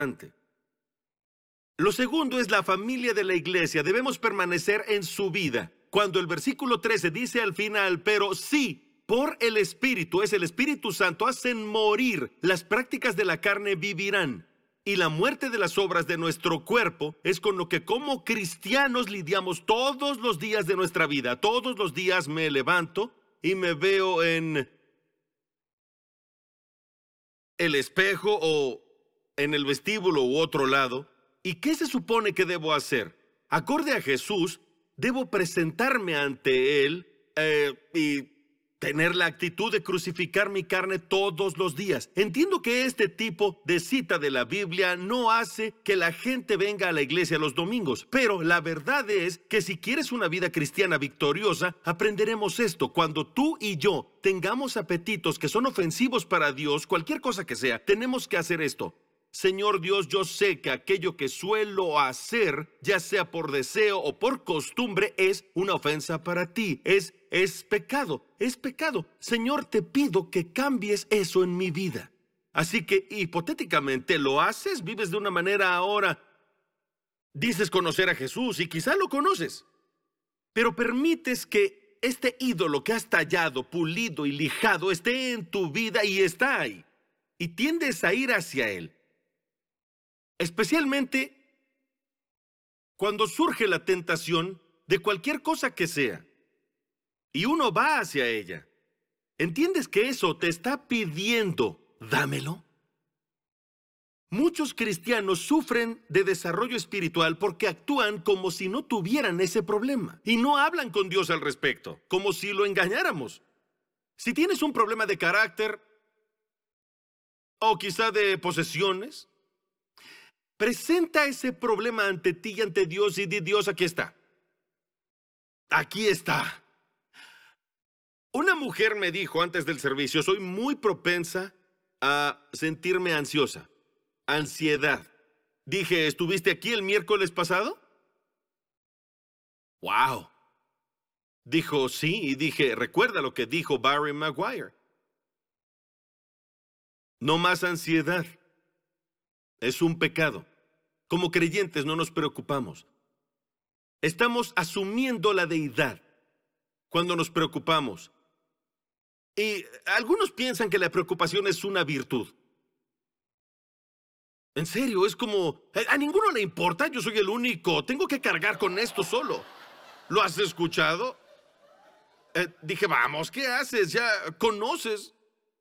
Lo segundo es la familia de la iglesia. Debemos permanecer en su vida. Cuando el versículo 13 dice al final, pero sí, por el Espíritu, es el Espíritu Santo, hacen morir las prácticas de la carne, vivirán. Y la muerte de las obras de nuestro cuerpo es con lo que como cristianos lidiamos todos los días de nuestra vida. Todos los días me levanto y me veo en el espejo o en el vestíbulo u otro lado. ¿Y qué se supone que debo hacer? Acorde a Jesús, debo presentarme ante Él y tener la actitud de crucificar mi carne todos los días. Entiendo que este tipo de cita de la Biblia no hace que la gente venga a la iglesia los domingos, pero la verdad es que si quieres una vida cristiana victoriosa, aprenderemos esto. Cuando tú y yo tengamos apetitos que son ofensivos para Dios, cualquier cosa que sea, tenemos que hacer esto. Señor Dios, yo sé que aquello que suelo hacer, ya sea por deseo o por costumbre, es una ofensa para ti. Es pecado, es pecado. Señor, te pido que cambies eso en mi vida. Así que, hipotéticamente, ¿lo haces? ¿Vives de una manera ahora? Dices conocer a Jesús y quizá lo conoces, pero permites que este ídolo que has tallado, pulido y lijado esté en tu vida y está ahí. Y tiendes a ir hacia él. Especialmente cuando surge la tentación de cualquier cosa que sea y uno va hacia ella. ¿Entiendes que eso te está pidiendo, dámelo? Muchos cristianos sufren de desarrollo espiritual porque actúan como si no tuvieran ese problema y no hablan con Dios al respecto, como si lo engañáramos. Si tienes un problema de carácter o quizá de posesiones, presenta ese problema ante ti y ante Dios y di, Dios, aquí está. Aquí está. Una mujer me dijo antes del servicio, soy muy propensa a sentirme ansiosa. Ansiedad. Dije, ¿estuviste aquí el miércoles pasado? ¡Wow! Dijo, sí, y dije, recuerda lo que dijo Barry Maguire. No más ansiedad. Es un pecado. Como creyentes no nos preocupamos. Estamos asumiendo la deidad cuando nos preocupamos. Y algunos piensan que la preocupación es una virtud. En serio, es como, a ninguno le importa, yo soy el único, tengo que cargar con esto solo. ¿Lo has escuchado? Dije, vamos, ¿qué haces? Ya conoces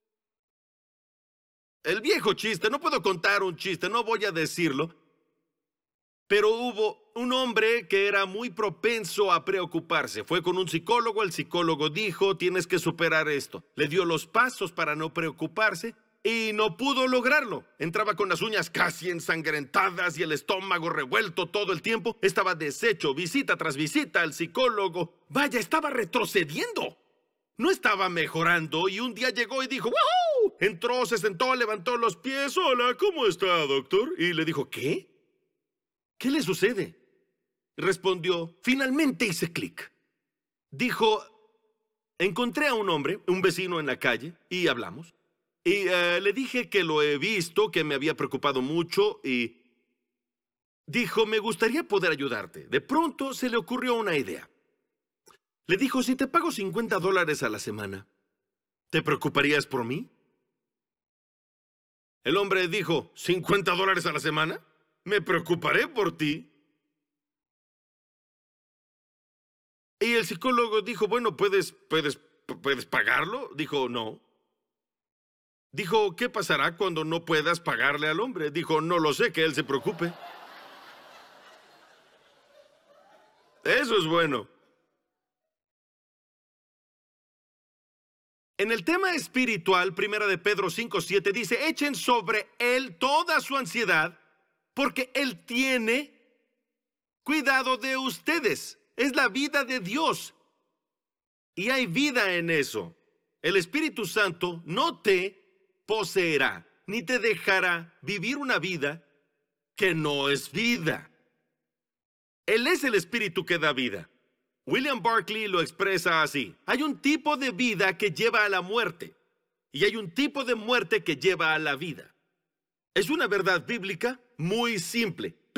el viejo chiste. No puedo contar un chiste, no voy a decirlo. Pero hubo un hombre que era muy propenso a preocuparse. Fue con un psicólogo, el psicólogo dijo, tienes que superar esto. Le dio los pasos para no preocuparse y no pudo lograrlo. Entraba con las uñas casi ensangrentadas y el estómago revuelto todo el tiempo. Estaba deshecho, visita tras visita al psicólogo. Vaya, estaba retrocediendo. No estaba mejorando y un día llegó y dijo, ¡wow! Entró, se sentó, levantó los pies. Hola, ¿cómo está, doctor? Y le dijo, ¿qué? ¿Qué le sucede? Respondió, finalmente hice clic. Dijo, encontré a un hombre, un vecino en la calle, y hablamos. Y le dije que lo he visto, que me había preocupado mucho, y dijo, me gustaría poder ayudarte. De pronto se le ocurrió una idea. Le dijo, si te pago $50 a la semana, ¿te preocuparías por mí? El hombre dijo, ¿$50 a la semana? Me preocuparé por ti. Y el psicólogo dijo, bueno, ¿puedes pagarlo? Dijo, no. Dijo, ¿qué pasará cuando no puedas pagarle al hombre? Dijo, no lo sé, que él se preocupe. Eso es bueno. En el tema espiritual, 1 de Pedro 5:7 dice, echen sobre él toda su ansiedad, porque él tiene cuidado de ustedes. Es la vida de Dios. Y hay vida en eso. El Espíritu Santo no te poseerá, ni te dejará vivir una vida que no es vida. Él es el Espíritu que da vida. William Barclay lo expresa así. Hay un tipo de vida que lleva a la muerte y hay un tipo de muerte que lleva a la vida. ¿Es una verdad bíblica? muy simple.